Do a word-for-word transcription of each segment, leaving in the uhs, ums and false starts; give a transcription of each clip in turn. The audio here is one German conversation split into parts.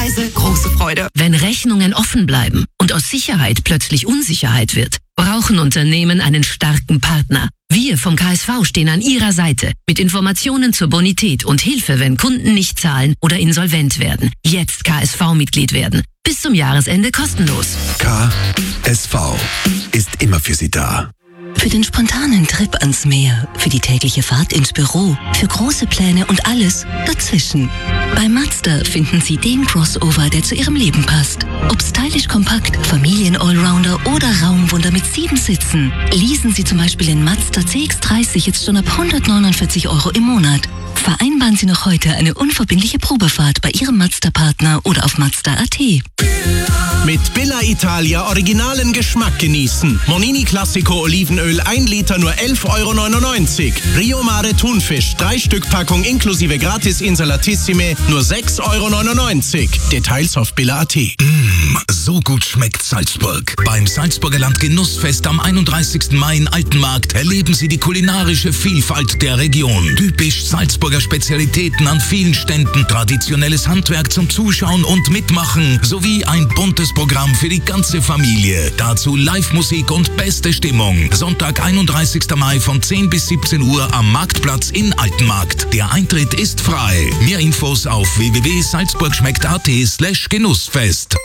Preise, große Freude. Wenn Rechnungen offen bleiben und aus Sicherheit plötzlich Unsicherheit wird, brauchen Unternehmen einen starken Partner. Wir vom K S V stehen an Ihrer Seite mit Informationen zur Bonität und Hilfe, wenn Kunden nicht zahlen oder insolvent werden. Jetzt K S V-Mitglied werden. Bis zum Jahresende kostenlos. K S V ist immer für Sie da. Für den spontanen Trip ans Meer, für die tägliche Fahrt ins Büro, für große Pläne und alles dazwischen. Bei Mazda finden Sie den Crossover, der zu Ihrem Leben passt. Ob stylisch kompakt, Familien-Allrounder oder Raumwunder mit sieben Sitzen. Leasen Sie zum Beispiel den Mazda C X dreißig jetzt schon ab hundertneunundvierzig Euro im Monat. Vereinbaren Sie noch heute eine unverbindliche Probefahrt bei Ihrem Mazda-Partner oder auf Mazda punkt a t. Mit Billa Italia originalen Geschmack genießen. Monini Classico Olivenöl ein Liter nur elf Euro neunundneunzig. Rio Mare Thunfisch drei Stück Packung inklusive Gratis Insalatissime nur sechs Euro neunundneunzig. Details auf Billa punkt a t. Mmh, so gut schmeckt Salzburg. Beim Salzburger Land Genussfest am einunddreißigsten Mai in Altenmarkt erleben Sie die kulinarische Vielfalt der Region. Typisch Salzburger Spezialitäten an vielen Ständen, traditionelles Handwerk zum Zuschauen und Mitmachen sowie ein buntes Programm für die ganze Familie. Dazu Live-Musik und beste Stimmung. Sonntag, einunddreißigsten Mai von zehn bis siebzehn Uhr am Marktplatz in Altenmarkt. Der Eintritt ist frei. Mehr Infos auf w w w punkt salzburgschmeckt punkt a t slash Genussfest.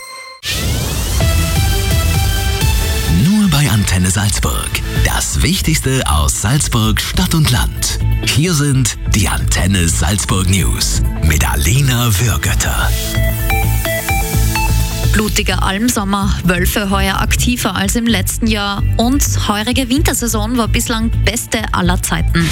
Nur bei Antenne Salzburg. Das Wichtigste aus Salzburg, Stadt und Land. Hier sind die Antenne Salzburg News mit Alina Würgötter. Blutiger Almsommer, Wölfe heuer aktiver als im letzten Jahr und heurige Wintersaison war bislang beste aller Zeiten.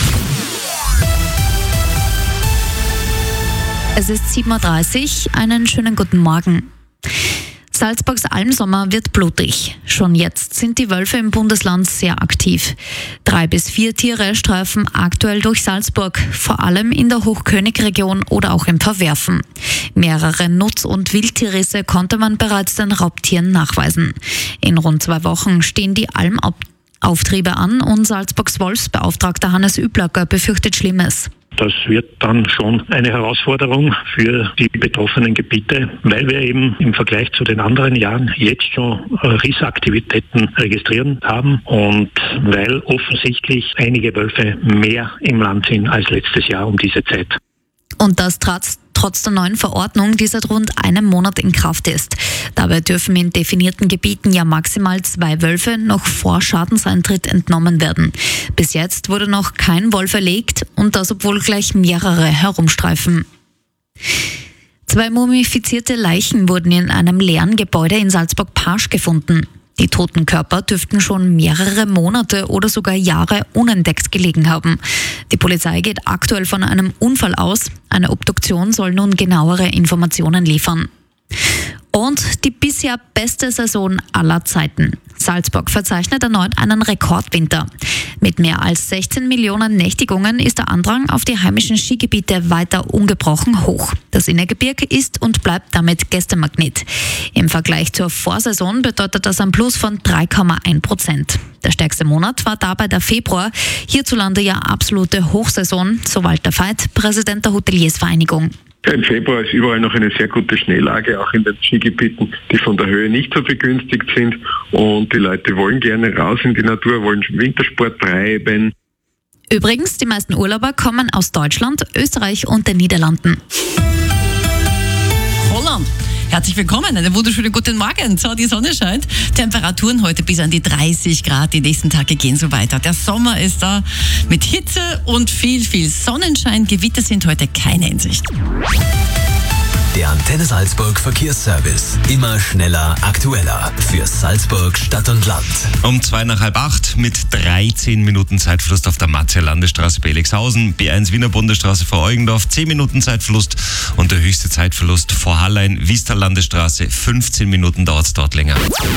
Es ist sieben Uhr dreißig, einen schönen guten Morgen. Salzburgs Almsommer wird blutig. Schon jetzt sind die Wölfe im Bundesland sehr aktiv. Drei bis vier Tiere streifen aktuell durch Salzburg, vor allem in der Hochkönigregion oder auch im Verwerfen. Mehrere Nutz- und Wildtierrisse konnte man bereits den Raubtieren nachweisen. In rund zwei Wochen stehen die Almauftriebe an und Salzburgs Wolfsbeauftragter Hannes Üblacker befürchtet Schlimmes. Das wird dann schon eine Herausforderung für die betroffenen Gebiete, weil wir eben im Vergleich zu den anderen Jahren jetzt schon Rissaktivitäten registriert haben und weil offensichtlich einige Wölfe mehr im Land sind als letztes Jahr um diese Zeit. Und das trotz Trotz der neuen Verordnung, die seit rund einem Monat in Kraft ist. Dabei dürfen in definierten Gebieten ja maximal zwei Wölfe noch vor Schadenseintritt entnommen werden. Bis jetzt wurde noch kein Wolf erlegt und das, obwohl gleich mehrere herumstreifen. Zwei mumifizierte Leichen wurden in einem leeren Gebäude in Salzburg-Parsch gefunden. Die toten Körper dürften schon mehrere Monate oder sogar Jahre unentdeckt gelegen haben. Die Polizei geht aktuell von einem Unfall aus. Eine Obduktion soll nun genauere Informationen liefern. Und die bisher beste Saison aller Zeiten. Salzburg verzeichnet erneut einen Rekordwinter. Mit mehr als sechzehn Millionen Nächtigungen ist der Andrang auf die heimischen Skigebiete weiter ungebrochen hoch. Das Innergebirge ist und bleibt damit Gästemagnet. Im Vergleich zur Vorsaison bedeutet das ein Plus von drei Komma eins Prozent. Der stärkste Monat war dabei der Februar. Hierzulande ja absolute Hochsaison, so Walter Veit, Präsident der Hoteliersvereinigung. Im Februar ist überall noch eine sehr gute Schneelage, auch in den Skigebieten, die von der Höhe nicht so begünstigt sind. Und die Leute wollen gerne raus in die Natur, wollen Wintersport treiben. Übrigens, die meisten Urlauber kommen aus Deutschland, Österreich und den Niederlanden. Holland. Herzlich willkommen, einen wunderschönen guten Morgen. So, die Sonne scheint. Temperaturen heute bis an die dreißig Grad. Die nächsten Tage gehen so weiter. Der Sommer ist da mit Hitze und viel, viel Sonnenschein. Gewitter sind heute keine in Sicht. Der Antenne Salzburg Verkehrsservice. Immer schneller, aktueller. Für Salzburg, Stadt und Land. Um zwei nach halb acht mit dreizehn Minuten Zeitverlust auf der Matzer Landesstraße bei Elixhausen, B eins Wiener Bundesstraße vor Eugendorf, zehn Minuten Zeitverlust und der höchste Zeitverlust vor Hallein, Wiestal Landesstraße, fünfzehn Minuten dauert es dort länger.